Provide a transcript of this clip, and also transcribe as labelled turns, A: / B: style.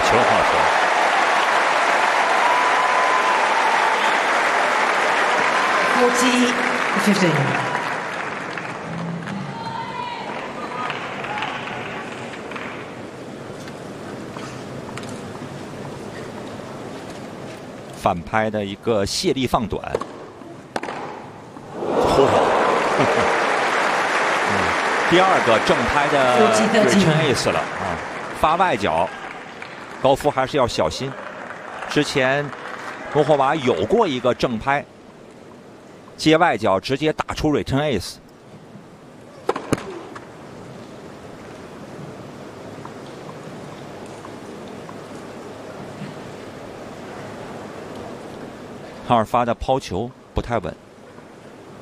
A: 球好球。
B: 40-15.
A: 反拍的一个卸力放短，第二个正拍的return ace 了啊！发外角，高夫还是要小心。之前摩霍娃有过一个正拍，接外角直接打出 return ace。 哈尔发的抛球不太稳。